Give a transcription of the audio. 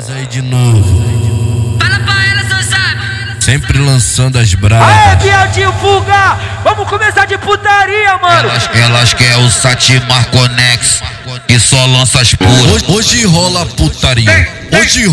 Nós aí de novo. Fala pra ela, seu sabe. Sempre lançando as brabas. Aê, Bieltinho Fuga! Vamos começar de putaria, mano! Elas quer o Satimar Conex e só lança as puras. Hoje rola putaria. Hoje